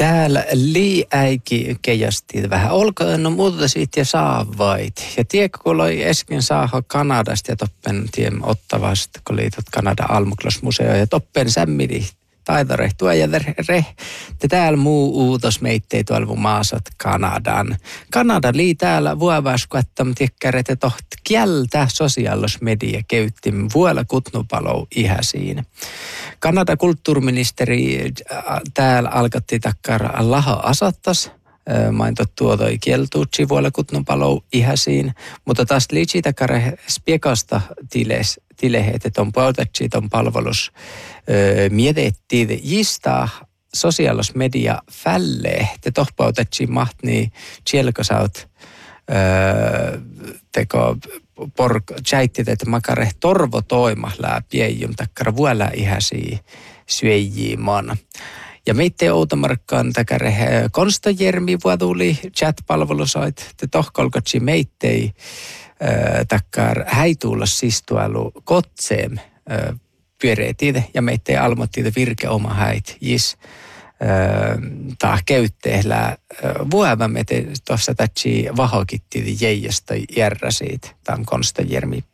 Täällä liiäiki kejasti vähän. Olko no muuta siitä ja saavait. Ja tiedätkö, kun oli äsken saada Kanadasta ja toppen tiem Ottavasta, kun liitot Kanada Almuklos-museo ja toppen sämmidi taitarehtua ja te täällä muu uutos meittei tuolla maasat Kanadan. Kanada lii täällä vuovasku, että tiekkäret toht kieltä sosiaalismedia käyttim vuolla kutnupalou ihäsiin. Kanada kulttuuriministeri täällä alkatti takkar laho asattas. Maintot tuotoi kieltuutsi vuolla kutnupalou ihäsiin, mutta taas liitsi takkar spiekasta tilehet, että on pautatsi ton palvelus mietittiin jistaa sosiaalismedia fälle, te tohpautatsi mahtni kielkosaut teko tjäittit, että makare torvo toima läpiejum takkara vuolla ihäsi syöjiimon. Ja meitte outamarkkaan takare Konstajärmi vuoduli chat-palvelusait, te tohkolkotsi meittei takkar häituulla sistualu kotseem pyöreetiide ja meittei almottiide virke oma häit jis käytteellä vuoda meitte tuossa tatsi vahokittiide jäijästä järräsiit tämän Konstajärmi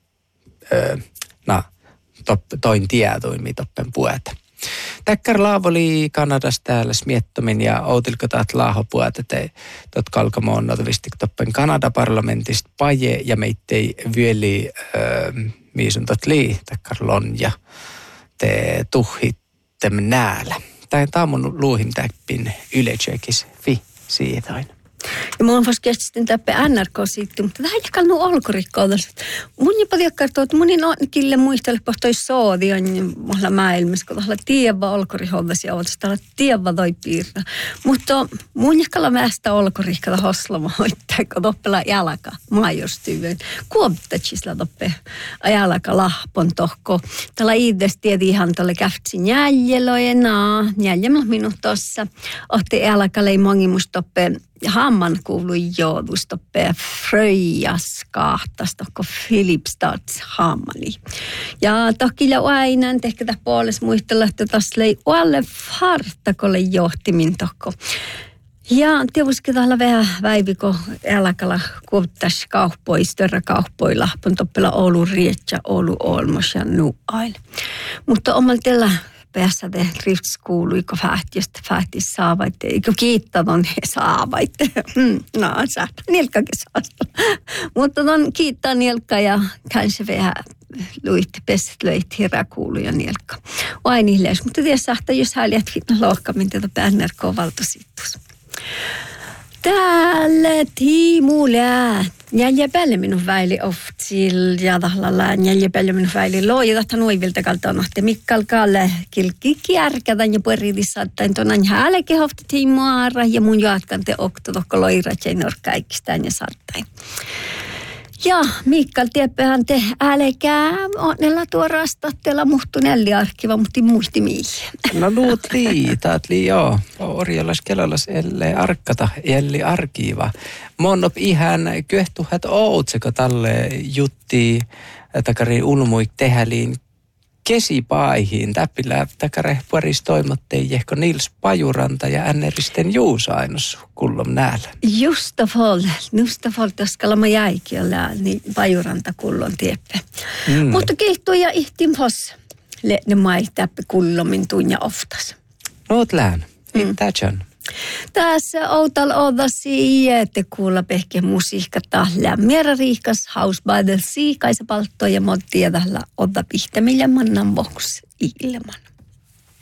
toin tietoimi toppen puolta. Täkkär laavoli Kanadasta täällä smiettomin ja outilko taat laahopuolta, että tot kalkamoon notavistik toppen Kanada-parlamentista paje ja meittei vyöli miisun tot lii täkkär lonja te tuhittem näällä. Tämä on mun luuhin täppin yletsekis siitä aina. Ja mä oon vasta kestin täppä NRK-siitä, mutta vähän jakalnu olkorikkoa. Mun jopa kertoo, että munin on kille muistelle pohtoi soodi on mulla maailmassa, kun tuolla tievä olkorihollasi ja oltais täällä tievä toi piirra. Mutta mun jakalla mästä olkorikkoa hoslama hoittaa, kun toppela jalka maajostyvyn. Kuoptatsisla toppe jalka lahpon tohko. Tällä iides tiedi ihan tuolle käftsin jäljelojenaa. Jäljemmällä minut tossa. Ohti jalka ei mongi musta toppe hamman kuului joudustoppe Fröjas kahtasta, kun Filipstads hammani. Ja toki aina ehkä tämä puolesta muistella, että tässä ei ole fartakolle johtimin tokko. Ja tietysti täällä vähän väiviko älkala kuuttas kauppoi, störra kauppoi, lahpon toppela Oulu Rietsä, Oulu Olmos ja Nuail. Mutta omalla tällä päässä te riftskuuluiko fähtis saavaitte, eikö kiittää on he saavaitte. No, saat nilkkakin saasta. Mutta on kiittää nilkka ja kanssa vähän luitte, pesset löit heräkuuluja nilkka. Aina ihlees, mutta tiedä että jos häljät lohkamin tätä päänärkovaltosittus. Täällä tiimulla. Neljä päälle minun väili oftsil ja tahlalla neljä päälle minun väili loijata noivilta kalta nohte mikkalkaalle kilki kierkätän ja pueridissaattain tonan hääleke hofti tiimuara ja mun jatkan te okto tokko loiratsein orkkaikistään ja saattain. Ja Mikkal tieppähän te älkää onnella tuorasta teillä muhtu nelliarkiva, mutta muisti mihin. No luut taat joo. Orjallas kelallas ellei arkata, elli arkiva. Monop ihan kyhtuhat outseko tälle jutti takari ulmuik tehäliin kesipaihin. Täppillä takare paris toimottei jehko Nils Pajuranta ja Änneristen Juusainos kullom näällä. Just fall taskalama jäikiöllä, niin Pajuranta kullon tieppe. Mutta kehtuu ja ihtim hos ne mai täppä kullomin tunja oftas. No oot lään, tätsän. Tässä outal odasi, että kuulla pehke musiikka tahla. Miera riikas hausbadelsi, kaisa palttoja mod tiedällä odda pihtämillä mannan voks ilman.